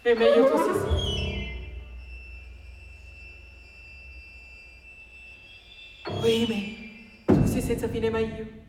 È meglio così. Ohimè, tu sei senza fine ma io.